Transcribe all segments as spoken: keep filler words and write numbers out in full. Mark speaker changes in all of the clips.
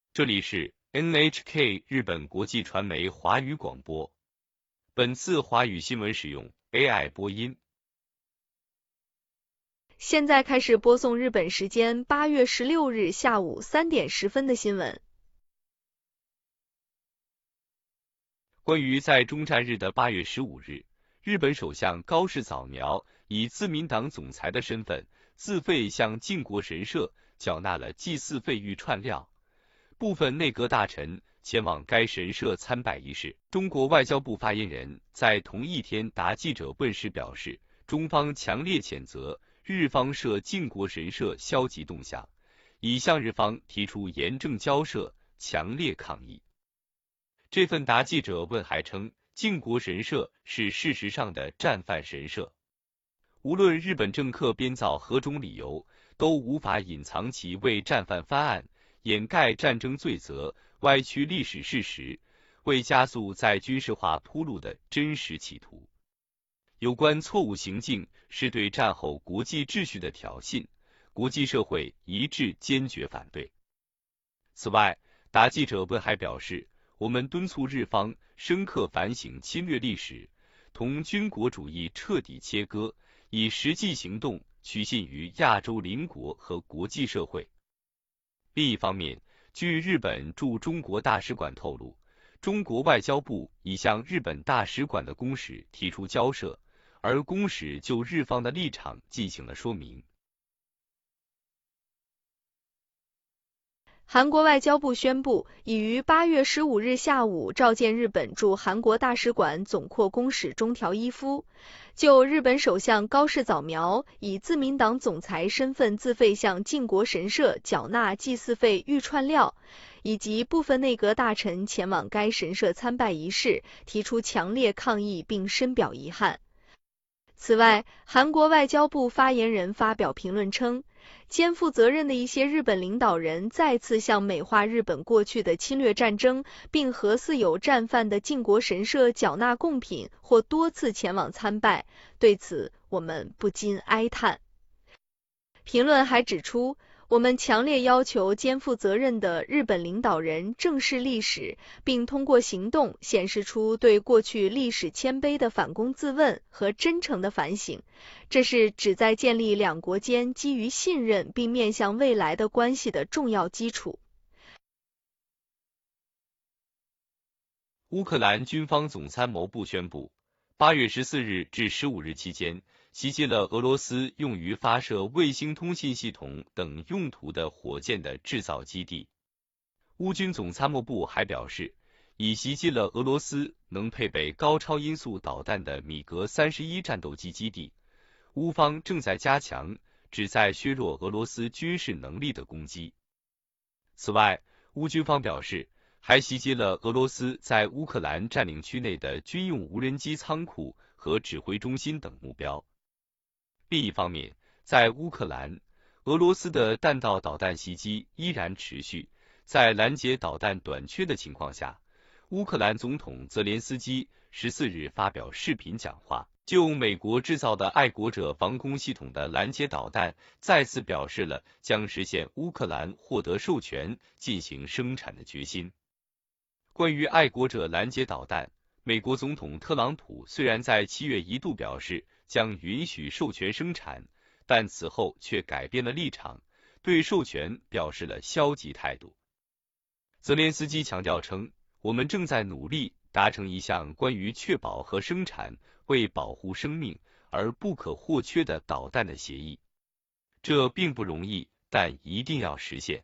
Speaker 1: 这里是 N H K 日本国际传媒华语广播。本次华语新闻使用 A I 播音。
Speaker 2: 现在开始播送日本时间八月十六日下午三点十分的新闻。
Speaker 1: 关于在中战日的八月十五日，日本首相高市早苗以自民党总裁的身份自费向靖国神社缴纳了祭祀费预串料。部分内阁大臣前往该神社参拜仪式。中国外交部发言人在同一天答记者问时表示，中方强烈谴责日方涉靖国神社消极动向，已向日方提出严正交涉，强烈抗议。这份答记者问还称，靖国神社是事实上的战犯神社，无论日本政客编造何种理由，都无法隐藏其为战犯翻案、掩盖战争罪责、歪曲历史事实、为加速在军事化铺路的真实企图。有关错误行径是对战后国际秩序的挑衅，国际社会一致坚决反对。此外，答记者问还表示，我们敦促日方深刻反省侵略历史，同军国主义彻底切割，以实际行动取信于亚洲邻国和国际社会。另一方面，据日本驻中国大使馆透露，中国外交部已向日本大使馆的公使提出交涉，而公使就日方的立场进行了说明。
Speaker 2: 韩国外交部宣布，已于八月十五日下午召见日本驻韩国大使馆总括公使中条一夫，就日本首相高市早苗以自民党总裁身份自费向靖国神社缴纳祭祀费预串料，以及部分内阁大臣前往该神社参拜仪式，提出强烈抗议并深表遗憾。此外，韩国外交部发言人发表评论称，肩负责任的一些日本领导人再次向美化日本过去的侵略战争，并核似有战犯的靖国神社缴纳贡品或多次前往参拜，对此我们不禁哀叹。评论还指出，我们强烈要求肩负责任的日本领导人正视历史，并通过行动显示出对过去历史谦卑的反躬自问和真诚的反省，这是旨在建立两国间基于信任并面向未来的关系的重要基础。
Speaker 1: 乌克兰军方总参谋部宣布，八月十四日至十五日期间，袭击了俄罗斯用于发射卫星通信系统等用途的火箭的制造基地。乌军总参谋部还表示，已袭击了俄罗斯能配备高超音速导弹的米格三十一战斗机基地。乌方正在加强旨在削弱俄罗斯军事能力的攻击。此外，乌军方表示，还袭击了俄罗斯在乌克兰占领区内的军用无人机仓库和指挥中心等目标。另一方面，在乌克兰，俄罗斯的弹道导弹袭击依然持续。在拦截导弹短缺的情况下，乌克兰总统泽连斯基十四日发表视频讲话，就美国制造的爱国者防空系统的拦截导弹再次表示了将实现乌克兰获得授权进行生产的决心。关于爱国者拦截导弹，美国总统特朗普虽然在七月一度表示将允许授权生产，但此后却改变了立场，对授权表示了消极态度。泽连斯基强调称，我们正在努力达成一项关于确保和生产为保护生命而不可或缺的导弹的协议。这并不容易，但一定要实现。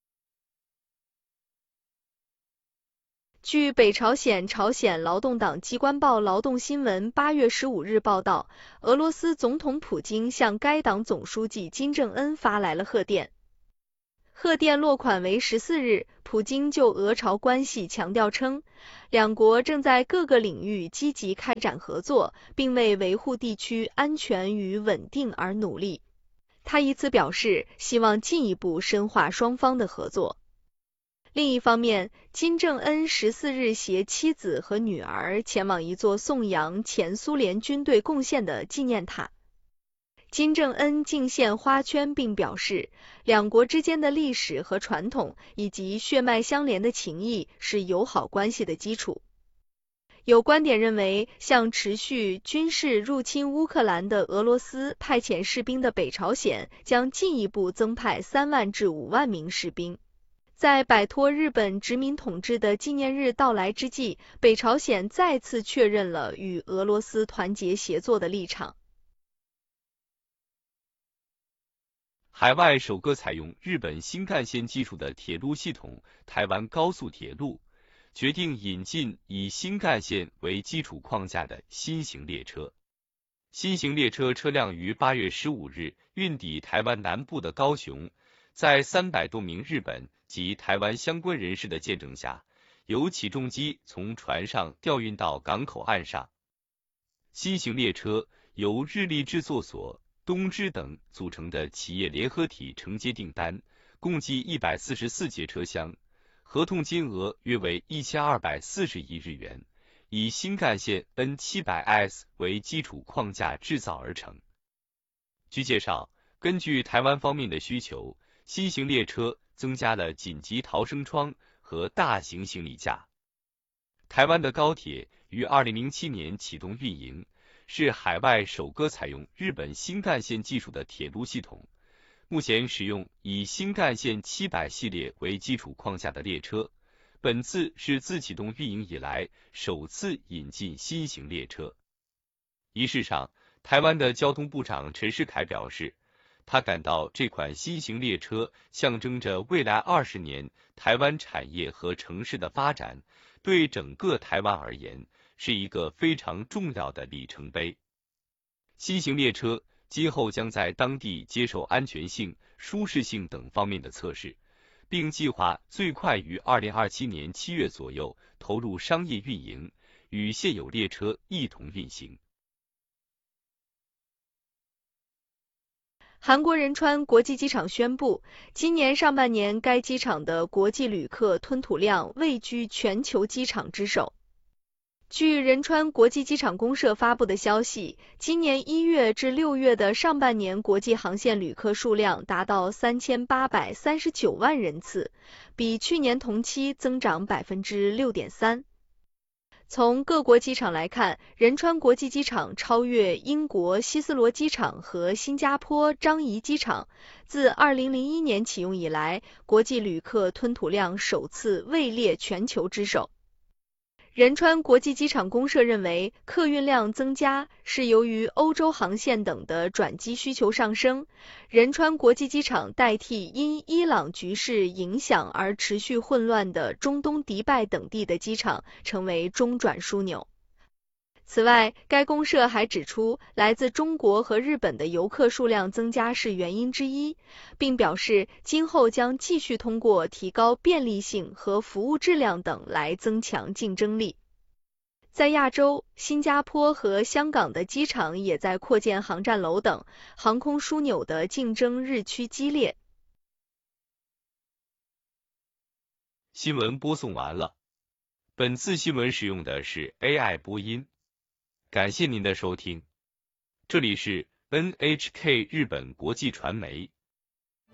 Speaker 2: 据北朝鲜朝鲜劳动党机关报劳动新闻八月十五日报道，俄罗斯总统普京向该党总书记金正恩发来了贺电。贺电落款为十四日，普京就俄朝关系强调称，两国正在各个领域积极开展合作，并为维护地区安全与稳定而努力。他以此表示，希望进一步深化双方的合作。另一方面，金正恩十四日携妻子和女儿前往一座颂扬前苏联军队贡献的纪念塔。 金正恩敬献花圈，并表示，两国之间的历史和传统以及血脉相连的情谊是友好关系的基础。有观点认为，向持续军事入侵乌克兰的俄罗斯派遣士兵的北朝鲜将进一步增派三万至五万名士兵。在摆脱日本殖民统治的纪念日到来之际，北朝鲜再次确认了与俄罗斯团结协作的立场。
Speaker 1: 海外首个采用日本新干线技术的铁路系统——台湾高速铁路，决定引进以新干线为基础框架的新型列车。新型列车车辆于八月十五日运抵台湾南部的高雄，在三百多名日本及台湾相关人士的见证下，由起重机从船上调运到港口岸上。新型列车由日立制作所、东芝等组成的企业联合体承接订单，共计一百四十四节车厢，合同金额约为一千二百四十亿日元，以新干线 N 七百 S 为基础框架制造而成。据介绍，根据台湾方面的需求，新型列车增加了紧急逃生窗和大型行李架。台湾的高铁于二零零七年启动运营，是海外首个采用日本新干线技术的铁路系统。目前使用以新干线七百系列为基础框架的列车，本次是自启动运营以来首次引进新型列车。仪式上，台湾的交通部长陈世凯表示，他感到这款新型列车象征着未来二十年台湾产业和城市的发展，对整个台湾而言是一个非常重要的里程碑。新型列车今后将在当地接受安全性、舒适性等方面的测试，并计划最快于二零二七年七月左右投入商业运营，与现有列车一同运行。
Speaker 2: 韩国仁川国际机场宣布，今年上半年该机场的国际旅客吞吐量位居全球机场之首。据仁川国际机场公社发布的消息，今年一月至六月的上半年国际航线旅客数量达到三千八百三十九万人次，比去年同期增长 百分之六点三。从各国机场来看，仁川国际机场超越英国希斯罗机场和新加坡樟宜机场，自二零零一年启用以来，国际旅客吞吐量首次位列全球之首。仁川国际机场公社认为，客运量增加是由于欧洲航线等的转机需求上升。仁川国际机场代替因伊朗局势影响而持续混乱的中东迪拜等地的机场，成为中转枢纽。此外，该公社还指出，来自中国和日本的游客数量增加是原因之一，并表示今后将继续通过提高便利性和服务质量等来增强竞争力。在亚洲，新加坡和香港的机场也在扩建航站楼等，航空枢纽的竞争日趋激烈。
Speaker 1: 新闻播送完了，本次新闻使用的是 A I 播音。感谢您的收听，这里是 N H K 日本国际传媒。